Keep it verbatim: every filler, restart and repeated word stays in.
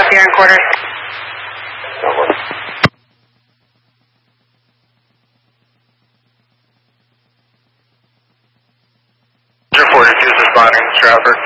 here in quarters. forty-two is responding to Stratford.